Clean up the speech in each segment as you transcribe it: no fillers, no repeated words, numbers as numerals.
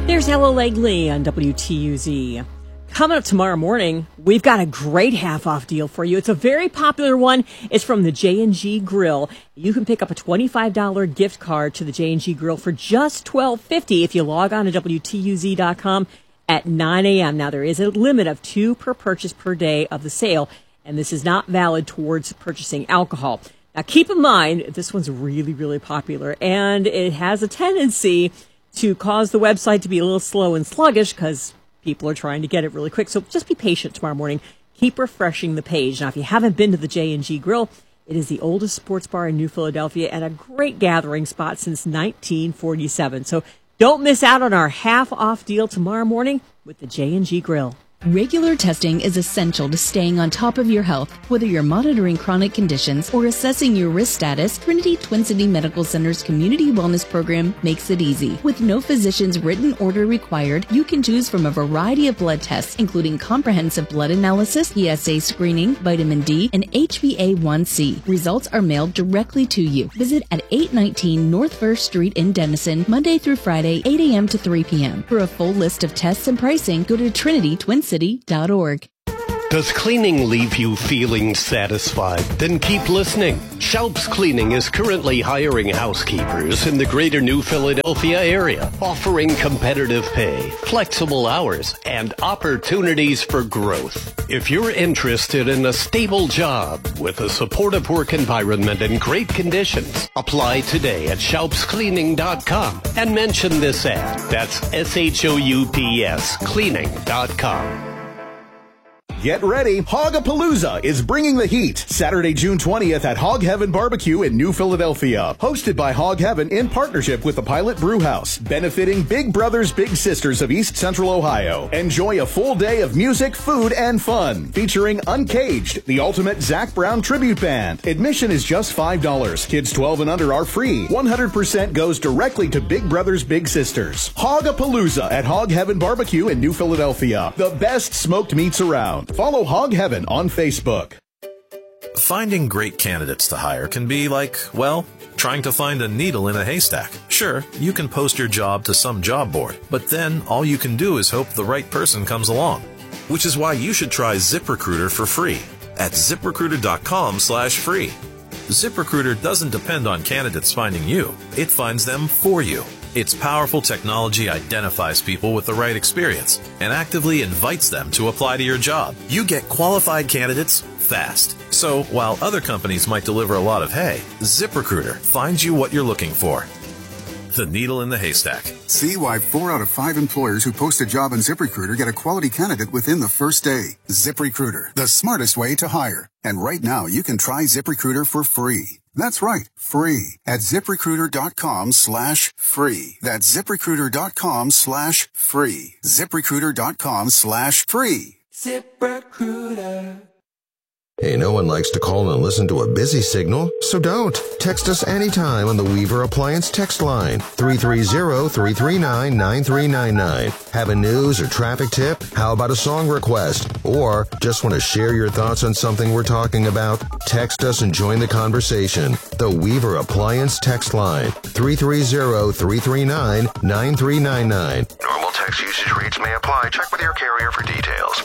There's Ella Langley on WTUZ. Coming up tomorrow morning, we've got a great half-off deal for you. It's a very popular one. It's from the J&G Grill. You can pick up a $25 gift card to the J&G Grill for just $12.50 if you log on to WTUZ.com at 9 a.m. Now, there is a limit of 2 per purchase per day of the sale, and this is not valid towards purchasing alcohol. Now, keep in mind, this one's really, really popular, and it has a tendency to cause the website to be a little slow and sluggish because people are trying to get it really quick. So just be patient tomorrow morning. Keep refreshing the page. Now, if you haven't been to the J&G Grill, it is the oldest sports bar in New Philadelphia and a great gathering spot since 1947. So don't miss out on our half-off deal tomorrow morning with the J&G Grill. Regular testing is essential to staying on top of your health. Whether you're monitoring chronic conditions or assessing your risk status, Trinity Twin City Medical Center's Community Wellness Program makes it easy. With no physician's written order required, you can choose from a variety of blood tests, including comprehensive blood analysis, PSA screening, vitamin D, and HbA1c. Results are mailed directly to you. Visit at 819 North 1st Street in Denison, Monday through Friday, 8 a.m. to 3 p.m. For a full list of tests and pricing, go to TrinityTwinCity.org. Does cleaning leave you feeling satisfied? Then keep listening. Schaub's Cleaning is currently hiring housekeepers in the greater New Philadelphia area, offering competitive pay, flexible hours, and opportunities for growth. If you're interested in a stable job with a supportive work environment and great conditions, apply today at schaubscleaning.com and mention this ad. That's SHOUPS cleaning.com. Get ready, Hogapalooza is bringing the heat. Saturday, June 20th at Hog Heaven Barbecue in New Philadelphia. Hosted by Hog Heaven in partnership with the Pilot Brew House. Benefiting Big Brothers Big Sisters of East Central Ohio. Enjoy a full day of music, food, and fun. Featuring Uncaged, the ultimate Zac Brown tribute band. Admission is just $5. Kids 12 and under are free. 100% goes directly to Big Brothers Big Sisters. Hogapalooza at Hog Heaven Barbecue in New Philadelphia. The best smoked meats around. Follow Hog Heaven on Facebook. Finding great candidates to hire can be like, well, trying to find a needle in a haystack. Sure, you can post your job to some job board, but then all you can do is hope the right person comes along. Which is why you should try ZipRecruiter for free at ZipRecruiter.com/free. ZipRecruiter doesn't depend on candidates finding you. It finds them for you. Its powerful technology identifies people with the right experience and actively invites them to apply to your job. You get qualified candidates fast. So while other companies might deliver a lot of hay, ZipRecruiter finds you what you're looking for. The needle in the haystack. See why 4 out of 5 employers who post a job on ZipRecruiter get a quality candidate within the first day. ZipRecruiter, the smartest way to hire. And right now you can try ZipRecruiter for free. That's right, free at ZipRecruiter.com/free. That's ZipRecruiter.com/free. ZipRecruiter.com/free. ZipRecruiter. Hey, no one likes to call and listen to a busy signal, so don't. Text us anytime on the Weaver Appliance text line, 330-339-9399. Have a news or traffic tip? How about a song request? Or just want to share your thoughts on something we're talking about? Text us and join the conversation. The Weaver Appliance text line, 330-339-9399. Normal text usage rates may apply. Check with your carrier for details.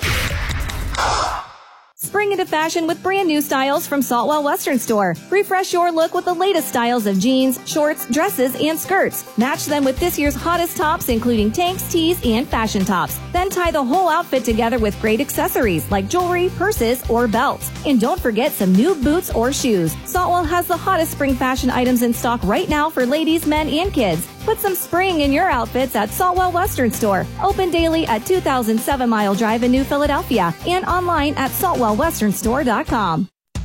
Spring into fashion with brand new styles from Saltwell Western Store. Refresh your look with the latest styles of jeans, shorts, dresses, and skirts. Match them with this year's hottest tops, including tanks, tees, and fashion tops. Then tie the whole outfit together with great accessories like jewelry, purses, or belts. And don't forget some new boots or shoes. Saltwell has the hottest spring fashion items in stock right now for ladies, men, and kids. Put some spring in your outfits at Saltwell Western Store. Open daily at 2007 Mile Drive in New Philadelphia and online at saltwellwesternstore.com.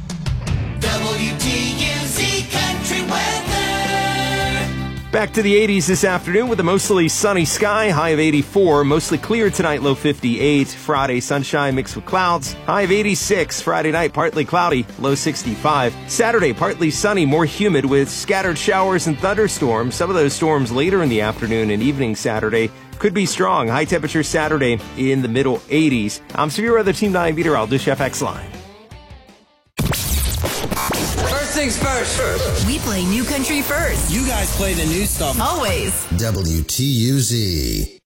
WTUZ Country Weather. Back to the 80s this afternoon with a mostly sunny sky, high of 84. Mostly clear tonight, low 58. Friday, sunshine mixed with clouds, high of 86. Friday night, partly cloudy, low 65. Saturday, partly sunny, more humid with scattered showers and thunderstorms. Some of those storms later in the afternoon and evening Saturday could be strong. High temperature Saturday in the middle 80s. I'm Severe Weather Team 9 Beater. I'll dish FX line. First things first. We play new country first. You guys play the new stuff. Always. WTUZ.